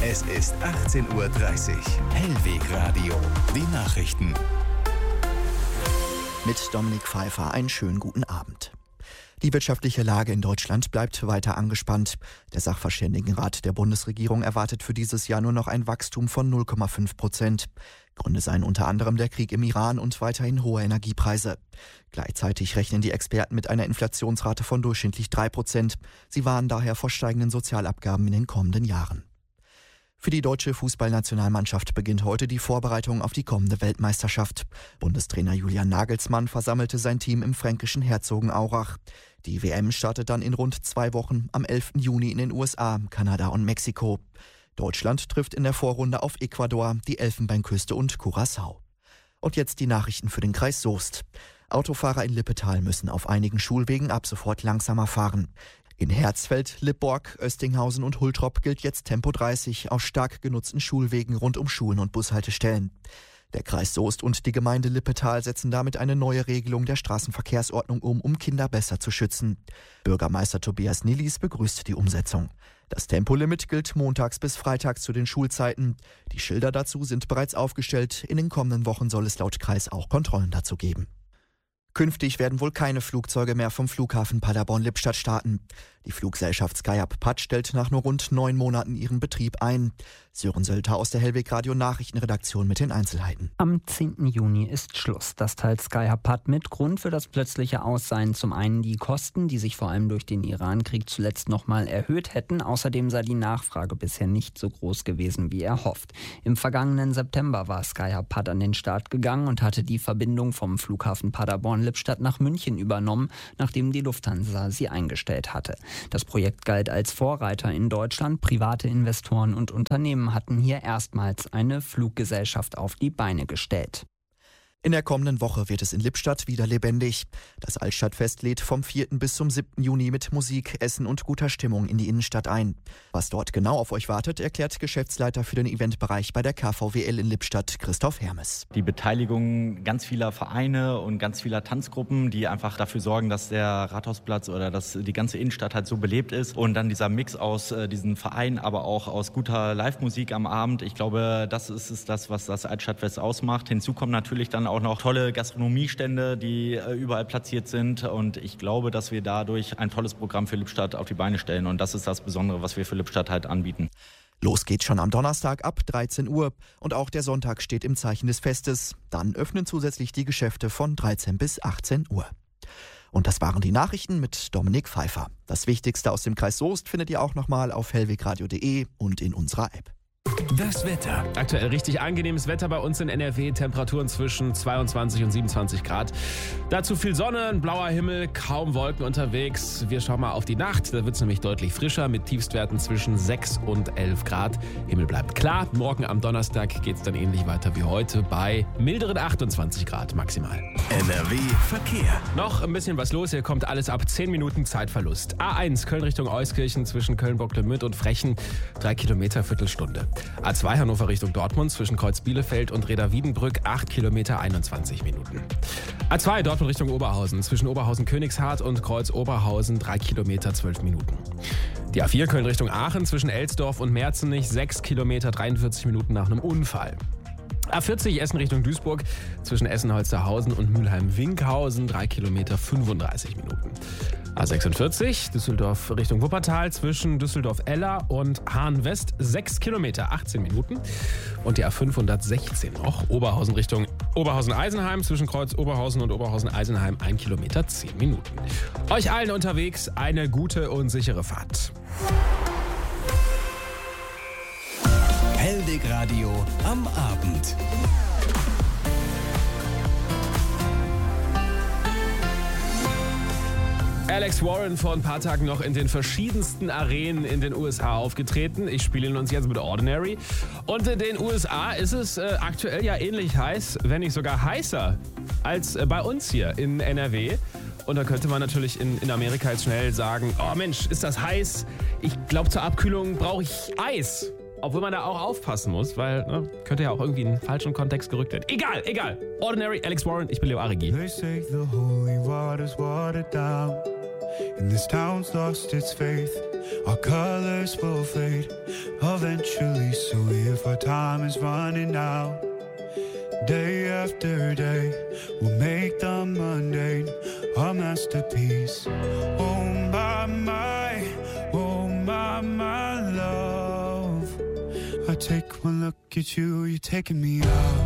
Es ist 18:30 Uhr. Hellwegradio. Die Nachrichten. Mit Dominik Pfeiffer einen schönen guten Abend. Die wirtschaftliche Lage in Deutschland bleibt weiter angespannt. Der Sachverständigenrat der Bundesregierung erwartet für dieses Jahr nur noch ein Wachstum von 0,5%. Gründe seien unter anderem der Krieg im Iran und weiterhin hohe Energiepreise. Gleichzeitig rechnen die Experten mit einer Inflationsrate von durchschnittlich 3%. Sie warnen daher vor steigenden Sozialabgaben in den kommenden Jahren. Für die deutsche Fußballnationalmannschaft beginnt heute die Vorbereitung auf die kommende Weltmeisterschaft. Bundestrainer Julian Nagelsmann versammelte sein Team im fränkischen Herzogenaurach. Die WM startet dann in rund 2 Wochen am 11. Juni in den USA, Kanada und Mexiko. Deutschland trifft in der Vorrunde auf Ecuador, die Elfenbeinküste und Curaçao. Und jetzt die Nachrichten für den Kreis Soest. Autofahrer in Lippetal müssen auf einigen Schulwegen ab sofort langsamer fahren. In Herzfeld, Lippborg, Östinghausen und Hultrop gilt jetzt Tempo 30 auf stark genutzten Schulwegen rund um Schulen und Bushaltestellen. Der Kreis Soest und die Gemeinde Lippetal setzen damit eine neue Regelung der Straßenverkehrsordnung um Kinder besser zu schützen. Bürgermeister Tobias Nillis begrüßt die Umsetzung. Das Tempolimit gilt montags bis freitags zu den Schulzeiten. Die Schilder dazu sind bereits aufgestellt. In den kommenden Wochen soll es laut Kreis auch Kontrollen dazu geben. Künftig werden wohl keine Flugzeuge mehr vom Flughafen Paderborn-Lippstadt starten. Die Fluggesellschaft SkyUp stellt nach nur rund 9 Monaten ihren Betrieb ein. Sören Sölter aus der Hellwegradio Nachrichtenredaktion mit den Einzelheiten. Am 10. Juni ist Schluss. Das teilt SkyUp mit. Grund für das plötzliche Aus seien zum einen die Kosten, die sich vor allem durch den Irankrieg zuletzt nochmal erhöht hätten. Außerdem sei die Nachfrage bisher nicht so groß gewesen, wie erhofft. Im vergangenen September war SkyUp an den Start gegangen und hatte die Verbindung vom Flughafen Paderborn-Lippstadt nach München übernommen, nachdem die Lufthansa sie eingestellt hatte. Das Projekt galt als Vorreiter in Deutschland. Private Investoren und Unternehmen hatten hier erstmals eine Fluggesellschaft auf die Beine gestellt. In der kommenden Woche wird es in Lippstadt wieder lebendig. Das Altstadtfest lädt vom 4. bis zum 7. Juni mit Musik, Essen und guter Stimmung in die Innenstadt ein. Was dort genau auf euch wartet, erklärt Geschäftsleiter für den Eventbereich bei der KVWL in Lippstadt, Christoph Hermes. Die Beteiligung ganz vieler Vereine und ganz vieler Tanzgruppen, die einfach dafür sorgen, dass der Rathausplatz oder dass die ganze Innenstadt halt so belebt ist. Und dann dieser Mix aus diesen Vereinen, aber auch aus guter Live-Musik am Abend. Ich glaube, das ist das, was das Altstadtfest ausmacht. Hinzu kommen natürlich dann auch noch tolle Gastronomiestände, die überall platziert sind. Und ich glaube, dass wir dadurch ein tolles Programm für Lippstadt auf die Beine stellen. Und das ist das Besondere, was wir für Lippstadt halt anbieten. Los geht's schon am Donnerstag ab 13 Uhr. Und auch der Sonntag steht im Zeichen des Festes. Dann öffnen zusätzlich die Geschäfte von 13 bis 18 Uhr. Und das waren die Nachrichten mit Dominik Pfeiffer. Das Wichtigste aus dem Kreis Soest findet ihr auch nochmal auf hellwegradio.de und in unserer App. Das Wetter. Aktuell richtig angenehmes Wetter bei uns in NRW. Temperaturen zwischen 22 und 27 Grad. Dazu viel Sonne, ein blauer Himmel, kaum Wolken unterwegs. Wir schauen mal auf die Nacht. Da wird es nämlich deutlich frischer mit Tiefstwerten zwischen 6 und 11 Grad. Himmel bleibt klar. Morgen am Donnerstag geht es dann ähnlich weiter wie heute bei milderen 28 Grad maximal. NRW Verkehr. Noch ein bisschen was los. Hier kommt alles ab 10 Minuten Zeitverlust. A1 Köln Richtung Euskirchen zwischen Köln-Bocklemünd und Frechen. 3 Kilometer, Viertelstunde. A2 Hannover Richtung Dortmund zwischen Kreuz Bielefeld und Reda-Wiedenbrück 8 Kilometer 21 Minuten. A2 Dortmund Richtung Oberhausen zwischen Oberhausen-Königshardt und Kreuz Oberhausen 3 Kilometer 12 Minuten. Die A4 Köln Richtung Aachen zwischen Elsdorf und Merzenich 6 Kilometer 43 Minuten nach einem Unfall. A40 Essen Richtung Duisburg zwischen Essen-Holsterhausen und Mülheim-Winkhausen 3 Kilometer 35 Minuten. A46 Düsseldorf Richtung Wuppertal zwischen Düsseldorf-Eller und Hahn-West 6 Kilometer 18 Minuten. Und die A516 noch Oberhausen Richtung Oberhausen-Eisenheim zwischen Kreuz Oberhausen und Oberhausen-Eisenheim 1 Kilometer 10 Minuten. Euch allen unterwegs eine gute und sichere Fahrt. Hellwegradio am Abend. Alex Warren vor ein paar Tagen noch in den verschiedensten Arenen in den USA aufgetreten. Ich spiele ihn uns jetzt mit Ordinary. Und in den USA ist es aktuell ja ähnlich heiß, wenn nicht sogar heißer als bei uns hier in NRW. Und da könnte man natürlich in Amerika jetzt schnell sagen, oh Mensch, ist das heiß? Ich glaube, zur Abkühlung brauche ich Eis. Obwohl man da auch aufpassen muss, weil könnte ja auch irgendwie in einen falschen Kontext gerückt werden. Egal. Ordinary, Alex Warren, ich bin Leo Arigi. They say the holy water's watered down. and this town's lost its faith. Our colors will fade eventually, so if our time is running out, day after day, we'll make the mundane a masterpiece. Oh my love, I take one look at you, you're taking me out.